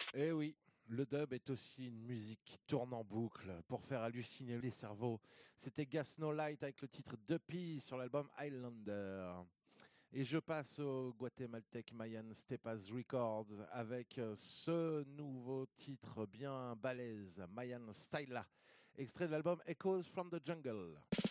Eh oui, le dub est aussi une musique qui tourne en boucle pour faire halluciner les cerveaux. C'était Gas No Light avec le titre Duppy sur l'album Highlander. Et je passe au guatémaltèque Mayan Stepas Records avec ce nouveau titre bien balèze, Mayan Styla, extrait de l'album Echoes from the Jungle.